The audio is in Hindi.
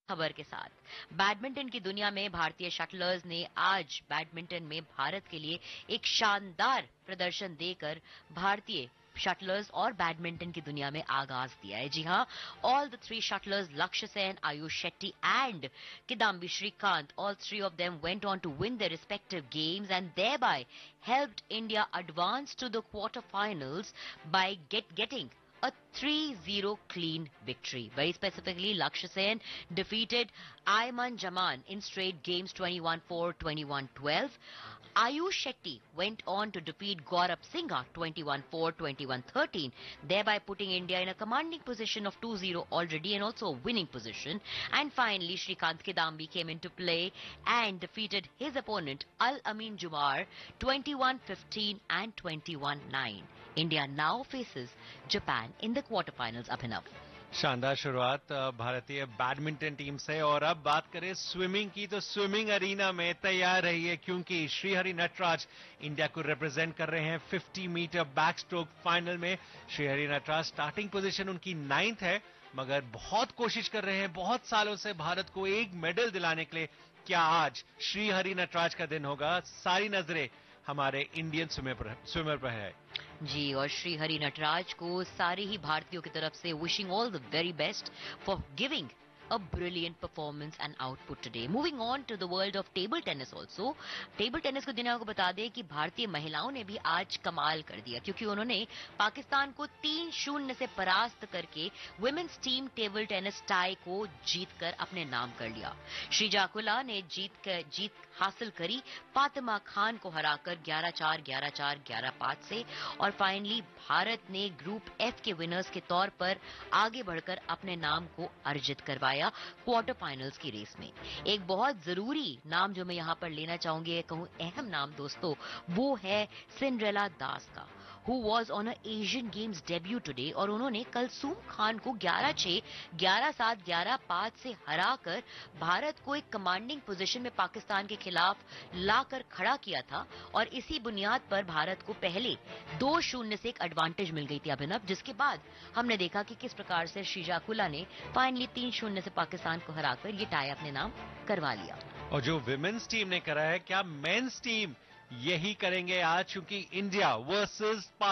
खबर के साथ बैडमिंटन की दुनिया में भारतीय शटलर्स ने आज बैडमिंटन में भारत के लिए एक शानदार प्रदर्शन देकर भारतीय शटलर्स और बैडमिंटन की दुनिया में आगाज दिया है। जी हां, ऑल द थ्री शटलर्स लक्ष्य Sen, Ayush Shetty and Kidambi Shrikant, all three of them went on to win their respective games and thereby helped India advance to the quarterfinals by getting a 3-0 clean victory. Very specifically, Lakshya Sen defeated Ayman Jaman in straight games 21-4, 21-12. Ayush Shetty went on to defeat Gaurav Singha 21-4, 21-13, thereby putting India in a commanding position of 2-0 already and also a winning position. And finally, Shrikant Kidambi came into play and defeated his opponent Al Amin Jumar 21-15 and 21-9. India now faces Japan in the quarterfinals. Abhinav. शानदार शुरुआत भारतीय बैडमिंटन टीम से। और अब बात करें स्विमिंग की, तो स्विमिंग अरीना में तैयार रहिए क्योंकि श्रीहरि नटराज इंडिया को रिप्रेजेंट कर रहे हैं 50 मीटर बैक स्ट्रोक फाइनल में। श्रीहरि नटराज स्टार्टिंग पोजीशन उनकी 9th है, मगर बहुत कोशिश कर रहे हैं बहुत सालों से भारत को एक मेडल दिलाने के लिए। क्या आज श्रीहरि नटराज का दिन होगा? सारी नजरें हमारे इंडियन स्विमर पर है। जी, और श्री हरि नटराज को सारे ही भारतीयों की तरफ से wishing all the very best for giving a brilliant performance and output today. Moving on to the world of table tennis also. Table tennis को दुनिया को बता दें कि भारतीय महिलाओं ने भी आज कमाल कर दिया क्योंकि उन्होंने पाकिस्तान को 3-0 से परास्त करके women's team table tennis tie को जीतकर अपने नाम कर लिया। श्रीजाकुला ने जीत हासिल करी फातिमा खान को हराकर 11-4, 11-4, 11-5 से। और फाइनली भारत ने ग्रुप एफ के विनर्स के तौर पर आगे बढ़कर अपने नाम को अर्जित करवाया क्वार्टर फाइनल्स की रेस में। एक बहुत जरूरी नाम जो मैं यहां पर लेना चाहूंगी, कहूं अहम नाम दोस्तों, वो है सिंड्रेला दास का, who was on a Asian Games debut today। और उन्होंने कलसूम खान को 11-6, 11-7, 11-5 से हराकर भारत को एक कमांडिंग पोजीशन में पाकिस्तान के खिलाफ लाकर खड़ा किया था। और इसी बुनियाद पर भारत को पहले 2-0 से एक एडवांटेज मिल गई थी अभिनव, जिसके बाद हमने देखा कि किस प्रकार से श्रीजाकुला ने फाइनली 3-0 से पाकिस्तान को हराकर ये टाई अपने नाम करवा लिया। और जो विमेन्स टीम ने करा है, क्या मेंस टीम यही करेंगे आज? क्योंकि इंडिया वर्सेस